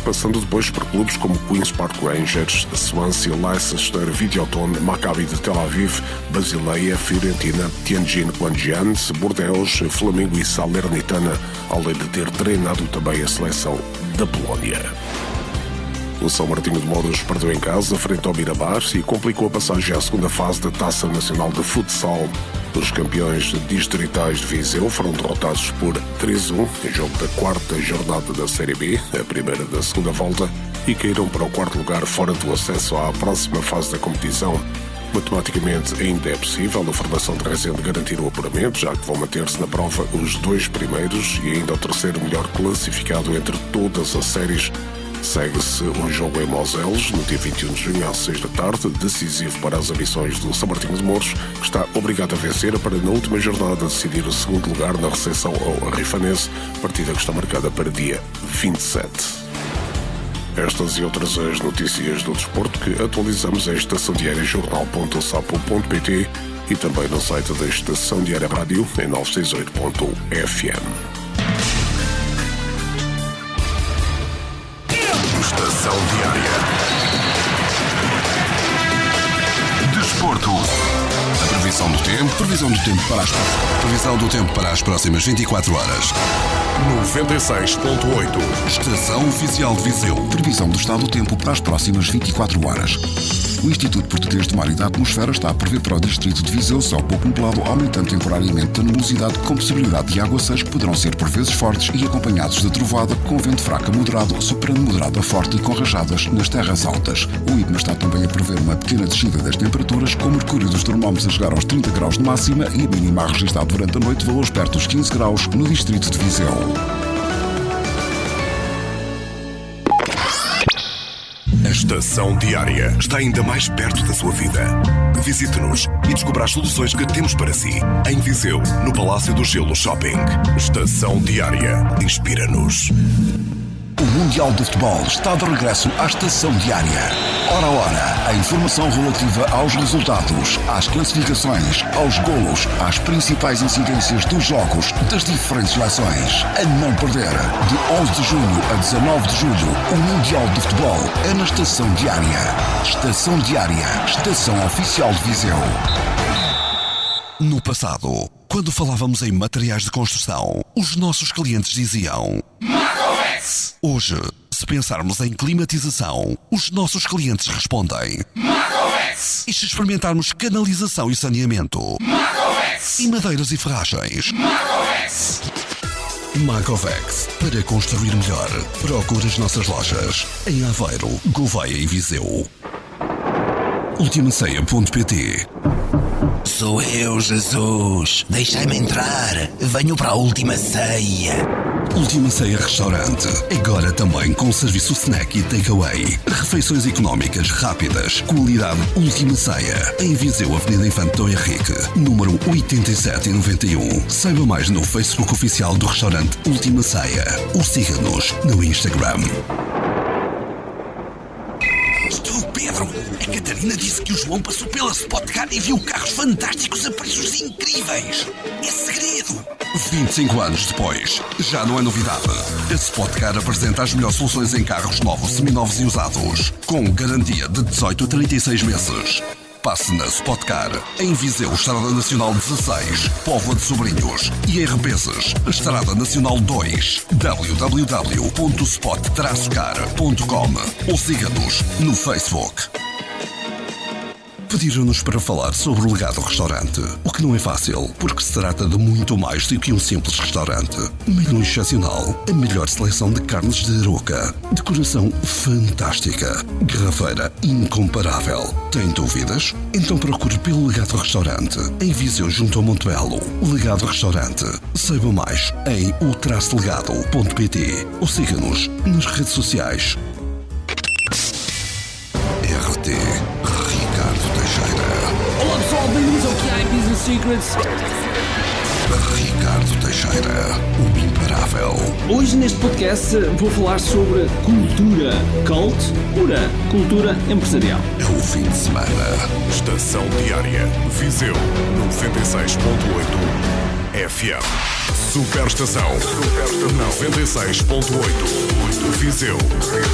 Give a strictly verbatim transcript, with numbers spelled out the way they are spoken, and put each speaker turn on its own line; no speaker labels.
passando depois por clubes como Queen's Park Rangers, Swansea, Leicester, Videoton, Maccabi de Tel Aviv, Basileia, Fiorentina, Tianjin, Guangjian, Bordeaux, Flamengo e Salernitana, além de ter treinado também a seleção da Polónia. O São Martinho de Mouros perdeu em casa frente ao Mirabар e complicou a passagem à segunda fase da Taça Nacional de Futsal. Os campeões distritais de Viseu foram derrotados por três a um em jogo da quarta jornada da Série B, a primeira da segunda volta, e caíram para o quarto lugar fora do acesso à próxima fase da competição. Matematicamente ainda é possível a Formação de Rezende garantir o apuramento, já que vão manter-se na prova os dois primeiros e ainda o terceiro melhor classificado entre todas as séries. Segue-se um jogo em Mouseles, no dia vinte e um de junho, às seis da tarde, decisivo para as ambições do São Martinho de Mouros, que está obrigado a vencer para, na última jornada, decidir o segundo lugar na recepção ao Arrifanense, partida que está marcada para dia vinte e sete. Estas e outras as notícias do desporto que atualizamos em estação diária jornal ponto sapo ponto pt e também no site da Estação Diária Rádio em novecentos e sessenta e oito ponto f m.
Estação Diária. Desporto. A previsão do tempo. Previsão do tempo para as Previsão do tempo para as próximas vinte e quatro horas.
noventa e seis ponto oito.
Estação Oficial de Viseu. Previsão do estado do tempo para as próximas vinte e quatro horas. O Instituto Português de Mar e da Atmosfera está a prever para o distrito de Viseu céu pouco nublado, aumentando temporariamente a nebulosidade, com possibilidade de aguaceiros que poderão ser por vezes fortes e acompanhados de trovada, com vento fraco a moderado, superando moderado a forte e com rajadas nas terras altas. O I P M A está também a prever uma pequena descida das temperaturas, com o mercúrio dos termómetros a chegar aos trinta graus de máxima e a mínima a registrar durante a noite valores perto dos quinze graus no distrito de Viseu.
A Estação Diária está ainda mais perto da sua vida. Visite-nos e descubra as soluções que temos para si. Em Viseu, no Palácio do Gelo Shopping. Estação Diária. Inspira-nos.
O Mundial de Futebol está de regresso à Estação Diária. Hora a hora, a informação relativa aos resultados, às classificações, aos golos, às principais incidências dos jogos das diferentes seleções. A não perder, de onze de junho a dezanove de julho, o Mundial de Futebol é na Estação Diária. Estação Diária, Estação Oficial de Viseu.
No passado, quando falávamos em materiais de construção, os nossos clientes diziam Macovex! Hoje, se pensarmos em climatização, os nossos clientes respondem Macovex! E se experimentarmos canalização e saneamento, Macovex! E madeiras e ferragens, Macovex! Macovex, para construir melhor. Procure as nossas lojas em Aveiro, Gouveia e Viseu. ultimaceia ponto pt.
Sou eu, Jesus. Deixai-me entrar. Venho para a Última Ceia.
Última Ceia Restaurante. Agora também com serviço snack e takeaway. Refeições económicas, rápidas. Qualidade Última Ceia. Em Viseu, Avenida Infante Dom Henrique, número oitenta e sete e noventa e um. Saiba mais no Facebook oficial do restaurante Última Ceia. Ou siga-nos no Instagram.
Estou, Pedro. A Catarina disse que o João passou pela Spotcar e viu carros fantásticos a preços incríveis. É segredo.
vinte e cinco anos depois, já não é novidade. A Spotcar apresenta as melhores soluções em carros novos, seminovos e usados, com garantia de dezoito a trinta e seis meses. Passe na Spotcar, em Viseu, Estrada Nacional dezasseis, Póvoa de Sobrinhos e em Repeses, Estrada Nacional dois, w w w ponto spot traço car ponto com ou siga-nos no Facebook. Pediram-nos para falar sobre o legado restaurante, o que não é fácil, porque se trata de muito mais do que um simples restaurante. Menu excepcional, a melhor seleção de carnes de Aroca, decoração fantástica, garrafeira incomparável. Tem dúvidas? Então procure pelo Legado Restaurante, em Viseu junto ao Montebello. Legado Restaurante. Saiba mais em o traço legado ponto pt ou siga-nos nas redes sociais. R T Ricardo Teixeira.
Olá pessoal, bem-vindos ao Q I Business Secrets.
Ricardo Teixeira, o imparável.
Hoje neste podcast vou falar sobre cultura. Cult, pura cultura empresarial.
É o fim de semana.
Estação Diária, Viseu, noventa e seis ponto oito F M. Superestação, noventa e seis ponto oito Viseu.